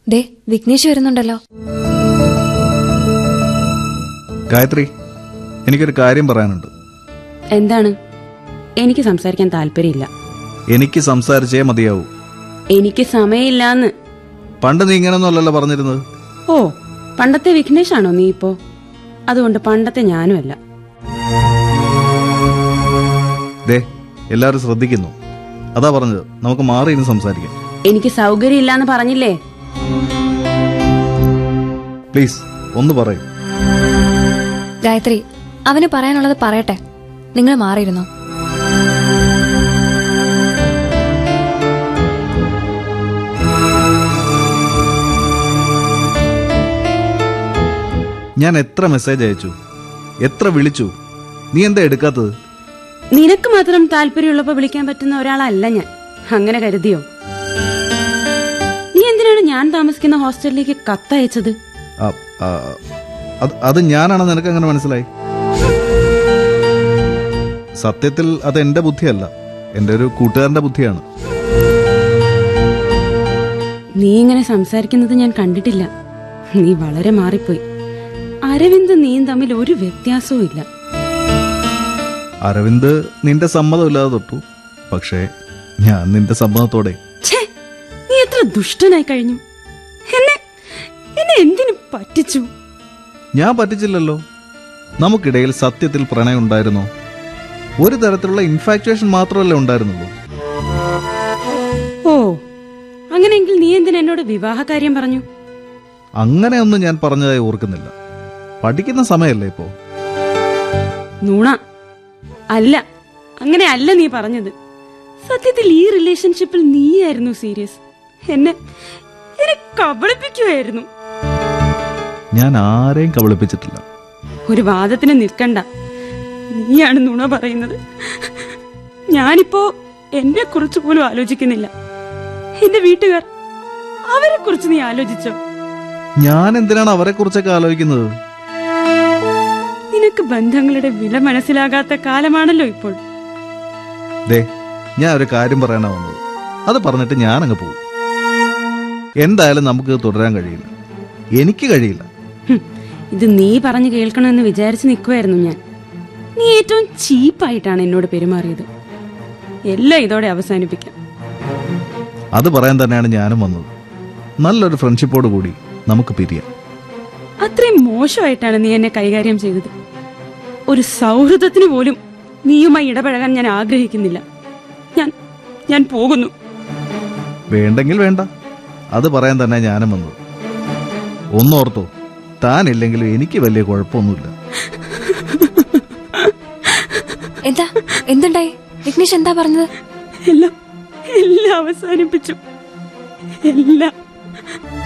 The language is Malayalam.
ദേ വിഘ്നേഷ് വരുന്നുണ്ടല്ലോ. ഗായത്രി, എനിക്കൊരു കാര്യം പറയാനുണ്ട്. എന്താണ്? എനിക്ക് സംസാരിക്കാൻ താല്പര്യമില്ല. എനിക്ക് സംസാരിച്ചേ മതിയാവൂ. എനിക്ക് സമയമില്ലാന്ന്. പണ്ട് നീ ഇങ്ങനൊന്നുമല്ലല്ലോ പറഞ്ഞിരുന്നത്. ഓ, പണ്ടത്തെ വിഘ്നേഷാണോ നീ ഇപ്പോ? അതുകൊണ്ട് പണ്ടത്തെ ഞാനുമല്ല. ദേ, എല്ലാവരും ശ്രദ്ധിക്കുന്നു. അതാ പറഞ്ഞത്, നമുക്ക് മാറി ഇന്ന് സംസാരിക്കാം. എനിക്ക് സൗകര്യം ഇല്ലാന്ന് പറഞ്ഞില്ലേ? പ്ലീസ് ഒന്ന് പറയൂ. ഗായത്രി, അവന് പറയാനുള്ളത് പറയട്ടെ. നിങ്ങൾ മാറിയിരുന്നോ? ഞാൻ എത്ര മെസ്സേജ് അയച്ചു, എത്ര വിളിച്ചു, നീ എന്താ എടുക്കാത്തത്? നിനക്ക് മാത്രം താല്പര്യമുള്ളപ്പോ വിളിക്കാൻ പറ്റുന്ന ഒരാളല്ല ഞാൻ. അങ്ങനെ കരുതിയോ? നീ എന്തിനാണ് ഞാൻ താമസിക്കുന്ന ഹോസ്റ്റലിലേക്ക് കത്തയച്ചത്? അത് ഞാനാണെന്ന് നിനക്ക് അങ്ങനെ മനസ്സിലായി? സത്യത്തിൽ അത് എന്റെ ബുദ്ധിയല്ല, എന്റെ ഒരു കൂട്ടുകാരന്റെ ബുദ്ധിയാണ്. നീ ഇങ്ങനെ സംസാരിക്കുന്നത് ഞാൻ കണ്ടിട്ടില്ല. നീ വളരെ മാറിപ്പോയി. അരവിന്ദ് നീയും തമ്മിൽ ഒരു വ്യത്യാസവും ഇല്ല. അരവിന്ദ് നിന്റെ സമ്മതമില്ലാതെ തൊട്ടു, പക്ഷേ ഞാൻ നിന്റെ സമ്മതത്തോടെ. നീ എത്ര ദുഷ്ടനായി കഴിഞ്ഞു. എന്നെ എന്തിനു പറ്റിച്ചു? ഞാൻ പറ്റിച്ചില്ലല്ലോ. നമുക്കിടയിൽ സത്യത്തിൽ പ്രണയം ഉണ്ടായിരുന്നോ? ഒരു തരത്തിലുള്ള ഇൻഫാക്ച്വേഷൻ മാത്രമല്ലേ ഉണ്ടായിരുന്നുള്ളൂ. ഓ, അങ്ങനെയെങ്കിൽ നീ എന്തിനാ എന്നോട് വിവാഹകാര്യം പറഞ്ഞു? അങ്ങനെയൊന്നും ഞാൻ പറഞ്ഞതായി ഓർക്കുന്നില്ല. പഠിക്കുന്ന സമയല്ലേ ഇപ്പോ. നൂണ. അല്ല, അങ്ങനെ അല്ല നീ പറഞ്ഞത്. സത്യത്തിൽ ഈ റിലേഷൻഷിപ്പിൽ നീയായിരുന്നു സീരിയസ്. എന്നെ കബളിപ്പിക്കുമായിരുന്നു. ഞാൻ ആരെയും കബളിപ്പിച്ചിട്ടില്ല. ഒരു വാദത്തിന് നിൽക്കണ്ട. നീയാണ് നുണ പറയുന്നത്. ഞാനിപ്പോ എന്നെ കുറിച്ച് പോലും ആലോചിക്കുന്നില്ല. എന്റെ വീട്ടുകാർ, അവരെ കുറിച്ച് നീ ആലോചിച്ചോ? ഞാൻ എന്തിനാണ് അവരെ കുറിച്ചൊക്കെ ആലോചിക്കുന്നത്? നിനക്ക് ബന്ധങ്ങളുടെ വില മനസ്സിലാകാത്ത കാലമാണല്ലോ ഇപ്പോൾ. ദേ, ഞാൻ ഒരു കാര്യം പറയാനാ വന്നത്. അത് പറഞ്ഞിട്ട് ഞാനങ്ങ് പോകും. എന്തായാലും നമുക്ക് തുടരാൻ കഴിയില്ല. എനിക്ക് കഴിയില്ല. ഇത് നീ പറഞ്ഞു കേൾക്കണമെന്ന് വിചാരിച്ച് നിൽക്കുമായിരുന്നു ഞാൻ. നീ ഏറ്റവും ചീപ്പായിട്ടാണ് എന്നോട് പെരുമാറിയത്. എല്ലാം ഇതോടെ അവസാനിപ്പിക്കാം. അത് പറയാൻ തന്നെയാണ് ഞാനും വന്നത്. നല്ലൊരു ഫ്രണ്ട്ഷിപ്പോട് കൂടി നമുക്ക് പിരിയാം. അത്രയും മോശമായിട്ടാണ് നീ എന്നെ കൈകാര്യം ചെയ്തത്. ഒരു സൗഹൃദത്തിന് പോലും നീയുമായി ഇടപഴകാൻ ഞാൻ ആഗ്രഹിക്കുന്നില്ല. ഞാൻ പോകുന്നു. വേണ്ടെങ്കിൽ വേണ്ട. അത് പറയാൻ തന്നെ ഞാനും വന്നത്. ഒന്നോർത്തോ, താനില്ലെങ്കിലും എനിക്ക് വലിയ കുഴപ്പമൊന്നുമില്ല. എന്തുണ്ടായി? വിഘ്നേഷ് എന്താ പറഞ്ഞത്? എല്ലാം അവസാനിപ്പിച്ചു. എല്ലാം.